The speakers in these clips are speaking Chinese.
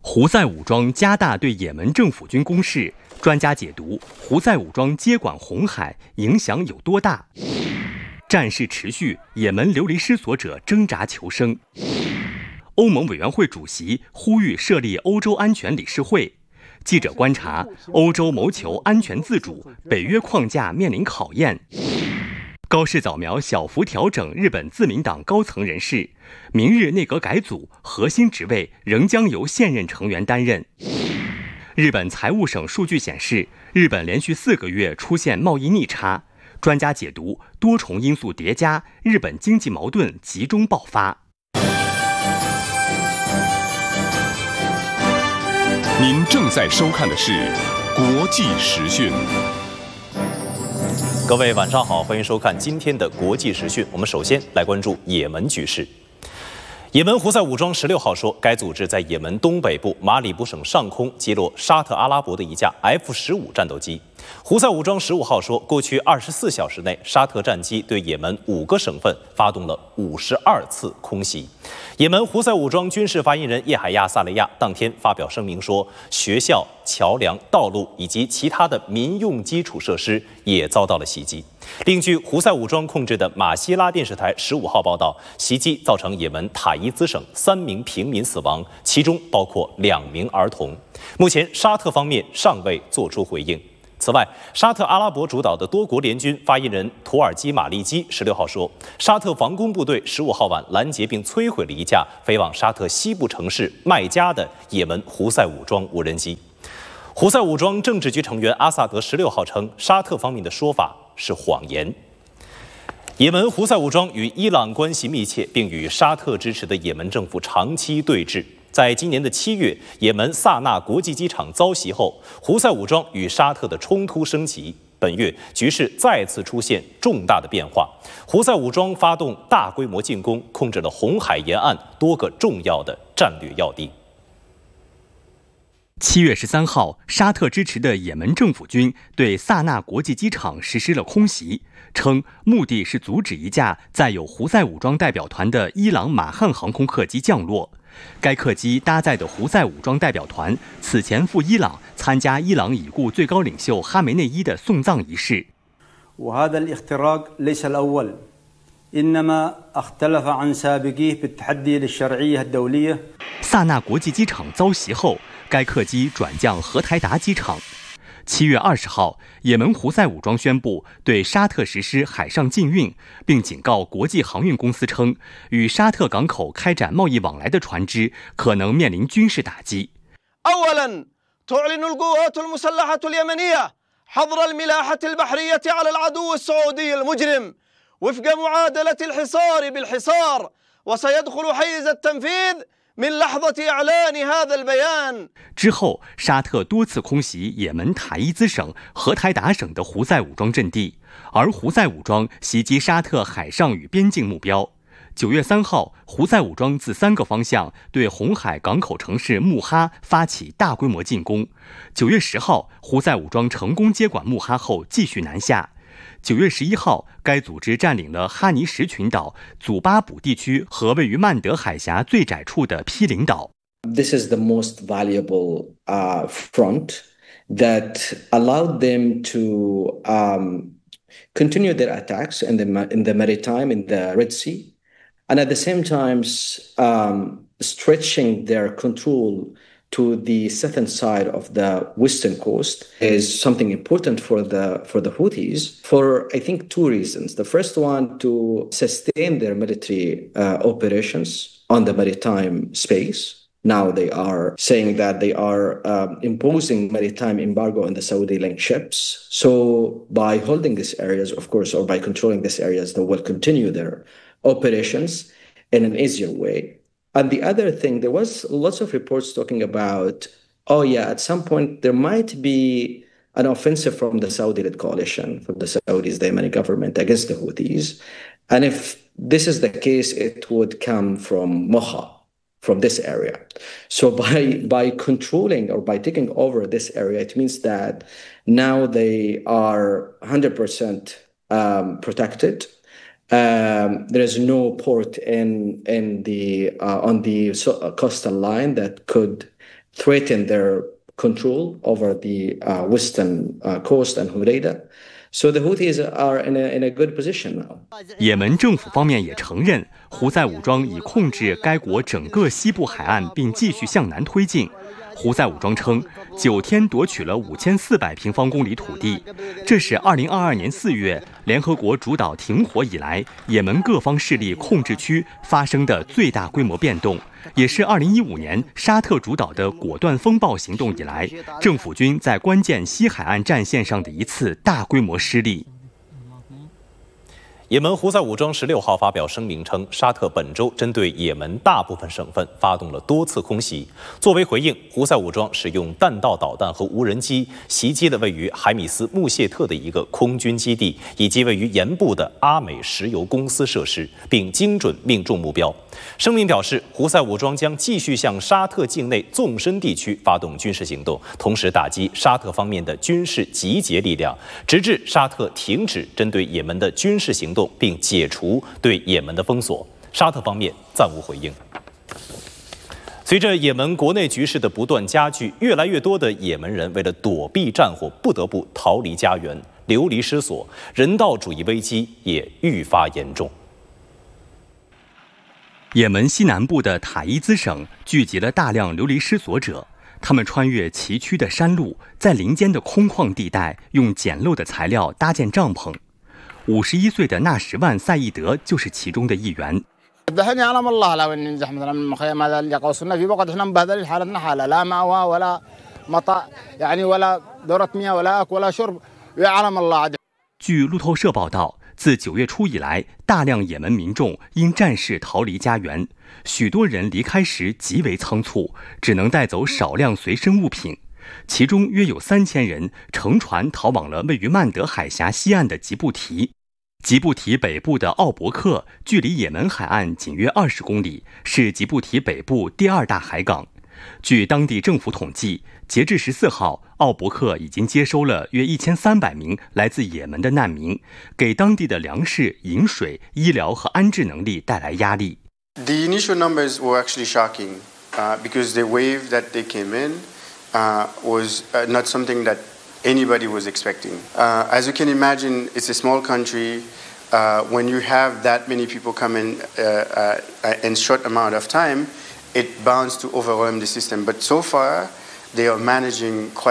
胡塞武装加大对也门政府军攻势，专家解读胡塞武装接管红海影响有多大？战事持续，也门流离失所者挣扎求生。欧盟委员会主席呼吁设立欧洲安全理事会。记者观察，欧洲谋求安全自主，北约框架面临考验。高市早苗小幅调整日本自民党高层人事，明日内阁改组，核心职位仍将由现任成员担任。日本财务省数据显示，日本连续4个月出现贸易逆差。专家解读，多重因素叠加，日本经济矛盾集中爆发。 您正在收看的是国际时讯。 各位晚上好，欢迎收看今天的国际时讯。我们首先来关注也门局势。也门胡塞武装16号说，该组织在也门东北部马里布省上空击落沙特阿拉伯的一架 F-15战斗机。胡塞武装15号说，过去24小时内，沙特战机对也门5个省份发动了52次空袭。也门胡塞武装军事发言人叶海亚·萨雷亚当天发表声明说，学校、桥梁、道路以及其他的民用基础设施也遭到了袭击。另据胡塞武装控制的马希拉电视台15号报道，袭击造成也门塔伊兹省3名平民死亡，其中包括2名儿童。目前沙特方面尚未作出回应。此外，沙特阿拉伯主导的多国联军发言人土耳其马利基16号说，沙特防空部队15号晚拦截并摧毁了一架飞往沙特西部城市麦加的也门胡塞武装无人机。胡塞武装政治局成员阿萨德16号称，沙特方面的说法是谎言。也门胡塞武装与伊朗关系密切，并与沙特支持的也门政府长期对峙。在今年的7月，也门萨那国际机场遭袭后，胡塞武装与沙特的冲突升级。本月局势再次出现重大的变化，胡塞武装发动大规模进攻，控制了红海沿岸多个重要的战略要地。 7月13号，沙特支持的也门政府军对萨那国际机场实施了空袭，称目的是阻止一架载有胡塞武装代表团的伊朗马汉航空客机降落。该客机搭载的胡塞武装代表团此前赴伊朗参加伊朗已故最高领袖哈梅内伊的送葬仪式。 وهذا الاختراق ليس الأول إنما اختلف عن سابقيه بالتحدي للشرعية الدولية。 萨那国际机场遭袭后，该客机转降荷台达机场。7月20号，也门胡塞武装宣布对沙特实施海上禁运，并警告国际航运公司称，与沙特港口开展贸易往来的船只可能面临军事打击。 أولاً تعلن القوات المسلحة اليمنية حظر الملاحة البحرية على العدو السعودي المجرم وفق معادلة الحصار بالحصار وسيدخل حيز التنفيذ من لحظة إعلان هذا البيان。 之后，沙特多次空袭也门塔伊兹省、荷台达省的胡塞武装阵地，而胡塞武装袭击沙特海上与边境目标。9月3号，胡塞武装自3个方向对红海港口城市穆哈发起大规模进攻。9月10号，胡塞武装成功接管穆哈后继续南下。9月11号，该组织占领了哈尼什群岛、祖巴卜地区和位于曼德海峡最窄处的毗邻岛。 This is the most valuable front that allowed them to continue their attacks in the maritime, in the Red Sea, and at the same time stretching their control to the southern side of the western coast is something important for the Houthis for, I think, 2 reasons. The first one, to sustain their military operations on the maritime space. Now they are saying that they are imposing maritime embargo on the Saudi-linked ships. So by holding these areas, of course, or by controlling these areas, they will continue their operations in an easier way. And the other thing, there was lots of reports talking about, oh yeah, at some point there might be an offensive from the Saudi-led coalition, from the Saudis, the Yemeni government, against the Houthis. And if this is the case, it would come from Moha, from this area. So by controlling or by taking over this area, it means that now they are 100% protected. There is no port on the coastal line that could threaten their control over the western coast and Hodeida. So the Houthis are in a good position now. 也门政府方面也承认，胡塞武装已控制该国整个西部海岸，并继续向南推进。胡塞武装称，9天夺取了5400平方公里土地，这是2022年4月联合国主导停火以来，也门各方势力控制区发生的最大规模变动，也是2015年沙特主导的果断风暴行动以来，政府军在关键西海岸战线上的一次大规模失利。 也门胡塞武装16号发表声明称，沙特本周针对也门大部分省份发动了多次空袭。作为回应，胡塞武装使用弹道导弹和无人机袭击了位于海米斯穆谢特的一个空军基地，以及位于盐部的阿美石油公司设施，并精准命中目标。声明表示，胡塞武装将继续向沙特境内纵深地区发动军事行动，同时打击沙特方面的军事集结力量，直至沙特停止针对也门的军事行动，并解除对也门的封锁。沙特方面暂无回应。随着也门国内局势的不断加剧，越来越多的也门人为了躲避战火，不得不逃离家园，流离失所，人道主义危机也愈发严重。 也门西南部的塔伊兹省聚集了大量流离失所者，他们穿越崎岖的山路，在林间的空旷地带用简陋的材料搭建帐篷。51岁的纳什万·赛义德就是其中的一员。据路透社报道，自9月初以来，大量也门民众因战事逃离家园，许多人离开时极为仓促，只能带走少量随身物品。其中约有3000人乘船逃往了位于曼德海峡西岸的吉布提。吉布提北部的奥伯克距离也门海岸仅约20公里，是吉布提北部第2大海港。据当地政府统计，截至14号，奥伯克已经接收了约1300名来自也门的难民，给当地的粮食、饮水、医疗和安置能力带来压力。 The initial numbers were actually shocking because the wave that they came in was not something that anybody was expecting. As you can imagine, it's a small country. When you have that many people coming in short amount of time, it bounds to overwhelm the system. But so far, they are managing it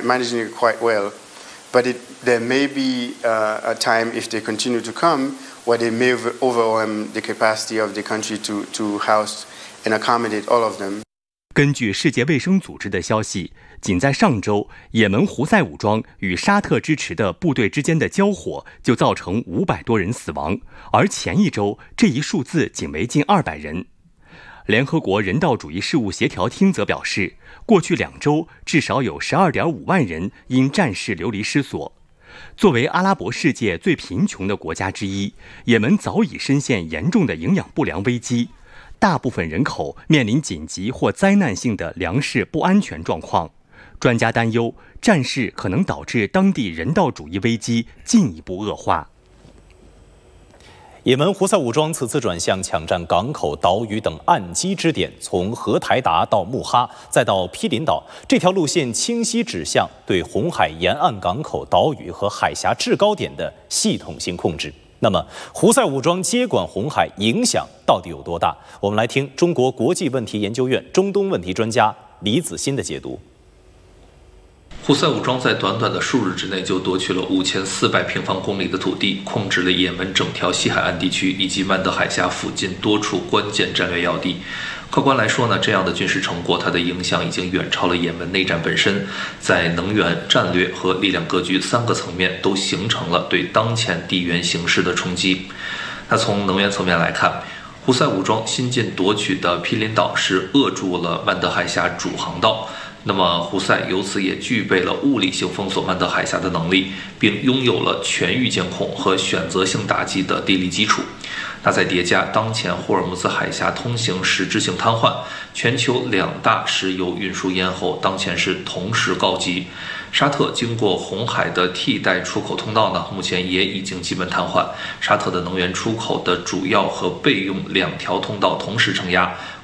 quite well. But there may be a time if they continue to come where they may overwhelm the capacity of the country to house and accommodate all of them. 根据世界卫生组织的消息，仅在上周，也门胡塞武装与沙特支持的部队之间的交火就造成500多人死亡，而前一周这一数字仅为近200人。联合国人道主义事务协调厅则表示，过去2周至少有12.5万人因战事流离失所。作为阿拉伯世界最贫穷的国家之一，也门早已深陷严重的营养不良危机。大部分人口面临紧急或灾难性的粮食不安全状况。专家担忧，战事可能导致当地人道主义危机进一步恶化。 也门胡塞武装此次转向抢占港口、岛屿等岸基支点，从荷台达到穆哈，再到毗邻岛，这条路线清晰指向对红海沿岸港口、岛屿和海峡制高点的系统性控制。那么，胡塞武装接管红海影响到底有多大？我们来听中国国际问题研究院中东问题专家李子欣的解读。 胡塞武装在短短的数日之内就夺取了5400平方公里的土地，控制了也门整条西海岸地区以及曼德海峡附近多处关键战略要地。客观来说呢，这样的军事成果，它的影响已经远超了也门内战本身，在能源、战略和力量格局3个层面都形成了对当前地缘形势的冲击。那从能源层面来看，胡塞武装新近夺取的毗邻岛是扼住了曼德海峡主航道。那么胡塞由此也具备了物理性封锁曼德海峡的能力，并拥有了全域监控和选择性打击的地理基础。那再叠加当前霍尔木兹海峡通行实质性瘫痪，全球2大石油运输咽喉当前是同时告急。沙特经过红海的替代出口通道呢，目前也已经基本瘫痪。沙特的能源出口的主要和备用2条通道同时承压，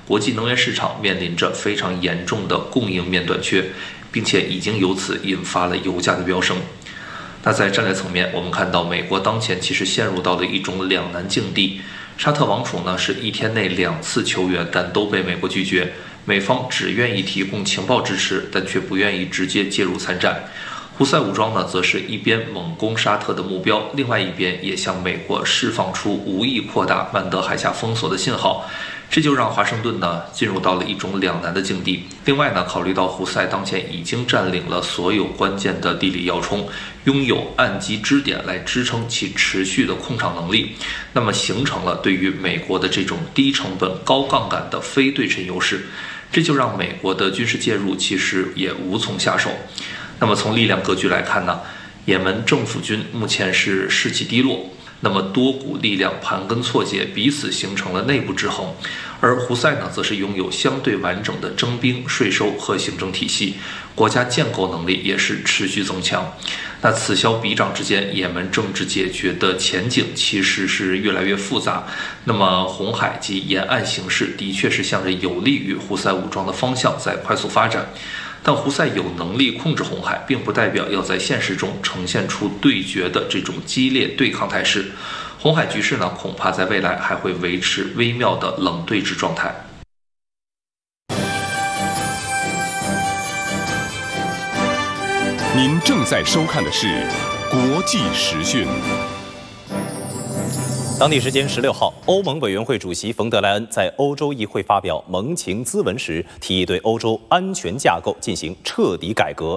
国际能源市场面临着非常严重的供应面短缺，并且已经由此引发了油价的飙升。那在战略层面，我们看到美国当前其实陷入到了一种两难境地。沙特王储呢是1天内2次求援，但都被美国拒绝。美方只愿意提供情报支持，但却不愿意直接介入参战。胡塞武装呢，则是一边猛攻沙特的目标，另外一边也向美国释放出无意扩大曼德海峡封锁的信号。这就让华盛顿呢进入到了一种两难的境地。另外呢，考虑到胡塞当前已经占领了所有关键的地理要冲，拥有岸基支点来支撑其持续的控场能力，那么形成了对于美国的这种低成本高杠杆的非对称优势，这就让美国的军事介入其实也无从下手。那么从力量格局来看呢，也门政府军目前是士气低落，那么多股力量盘根错节，彼此形成了内部制衡。而胡塞呢，则是拥有相对完整的征兵、税收和行政体系，国家建构能力也是持续增强。那此消彼长之间，也门政治解决的前景其实是越来越复杂。那么红海及沿岸形势的确是向着有利于胡塞武装的方向在快速发展。但胡塞有能力控制红海，并不代表要在现实中呈现出对决的这种激烈对抗态势。红海局势呢，恐怕在未来还会维持微妙的冷对峙状态。 您正在收看的是国际时讯。 当地时间16号，欧盟委员会主席冯德莱恩在欧洲议会发表盟情咨文时，提议对欧洲安全架构进行彻底改革，